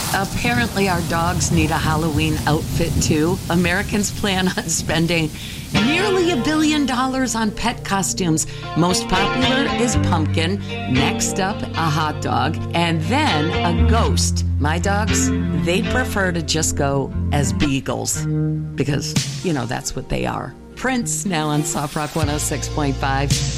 Apparently, our dogs need a Halloween outfit, too. Americans plan on spending nearly $1 billion on pet costumes. Most popular is pumpkin. Next up, a hot dog. And then a ghost. My dogs, they prefer to just go as beagles. Because, that's what they are. Prince, now on Soft Rock 106.5.